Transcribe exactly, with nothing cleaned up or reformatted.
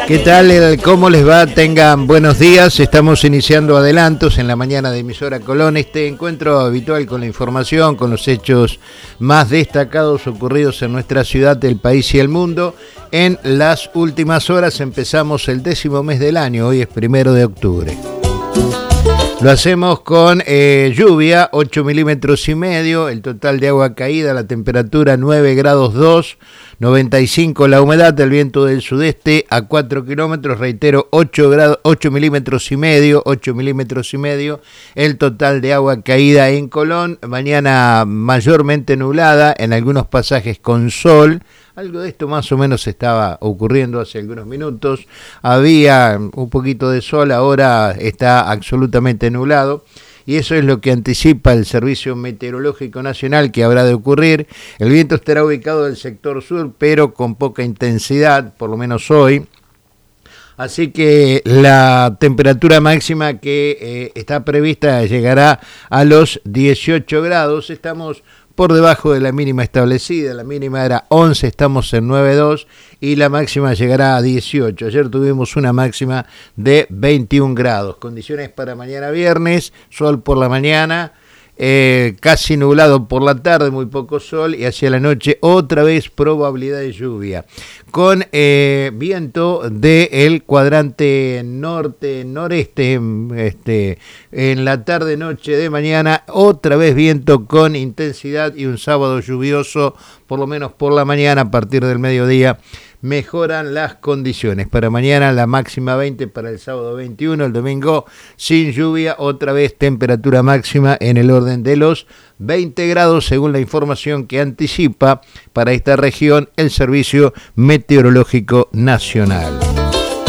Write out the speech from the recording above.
¿Qué tal? ¿Cómo les va? Tengan buenos días. Estamos iniciando adelantos en la mañana de Emisora Colón. Este encuentro habitual con la información, con los hechos más destacados ocurridos en nuestra ciudad, el país y el mundo. En las últimas horas empezamos el décimo mes del año. Hoy es primero de octubre. Lo hacemos con eh, lluvia, ocho milímetros y medio, el total de agua caída, la temperatura nueve grados dos, noventa y cinco la humedad, del viento del sudeste a cuatro kilómetros, reitero, ocho grados, ocho milímetros y medio, ocho milímetros y medio, el total de agua caída en Colón. Mañana mayormente nublada, en algunos pasajes con sol. Algo de esto más o menos estaba ocurriendo hace algunos minutos. Había un poquito de sol, ahora está absolutamente nublado. Y eso es lo que anticipa el Servicio Meteorológico Nacional que habrá de ocurrir. El viento estará ubicado del sector sur, pero con poca intensidad, por lo menos hoy. Así que la temperatura máxima que eh, está prevista llegará a los dieciocho grados. Estamos por debajo de la mínima establecida. La mínima era once, estamos en nueve punto dos y la máxima llegará a dieciocho. Ayer tuvimos una máxima de veintiún grados. Condiciones para mañana viernes, sol por la mañana, eh, casi nublado por la tarde, muy poco sol, y hacia la noche otra vez probabilidad de lluvia. Con eh, viento del cuadrante norte-noreste, este, en la tarde-noche de mañana, otra vez viento con intensidad y un sábado lluvioso, por lo menos por la mañana. A partir del mediodía mejoran las condiciones. Para mañana la máxima veinte, para el sábado veintiuno, el domingo sin lluvia, otra vez temperatura máxima en el orden de los veinte grados, según la información que anticipa para esta región el Servicio Meteorológico Nacional.